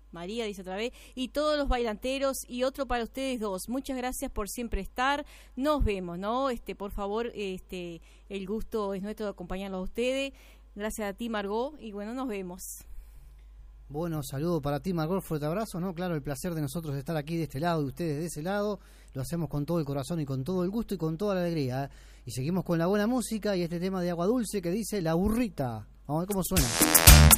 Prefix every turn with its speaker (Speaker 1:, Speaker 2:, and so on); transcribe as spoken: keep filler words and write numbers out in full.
Speaker 1: María dice otra vez, y todos los bailanteros, y otro para ustedes dos. Muchas gracias por siempre estar. Nos vemos, ¿no? Este, por favor, este, el gusto es nuestro de acompañarlos a ustedes. Gracias a ti, Margot, y bueno, nos vemos.
Speaker 2: Bueno, saludo para ti, Margot, fuerte abrazo, ¿no? Claro, el placer de nosotros estar aquí de este lado y ustedes de ese lado. Lo hacemos con todo el corazón y con todo el gusto y con toda la alegría, ¿eh? Y seguimos con la buena música y este tema de Agua Dulce que dice La Burrita. Vamos a ver cómo suena.